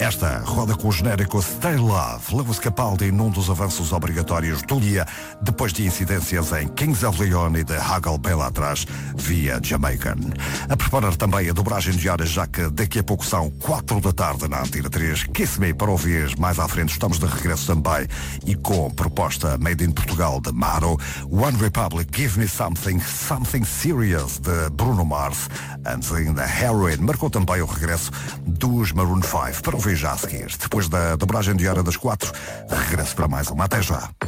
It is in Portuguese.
Esta roda com o genérico Stay Love, Lewis Capaldi num dos avanços obrigatórios do dia, depois de incidências em Kings of Leon e de Haggle bem lá atrás, via Jamaican. A preparar também a dobragem diária, já que daqui a pouco são 4 da tarde na Antena 3. Kiss Me para ouvir mais à frente, estamos de regresso também e com proposta Made in Portugal de Maro, One Republic, Give Me Something, Something Serious de Bruno Mars, antes ainda Heroin, marcou também o regresso dos Maroon 5 para ouvir já a seguir. Depois da dobragem diária das 4, regresso para mais uma. Até já.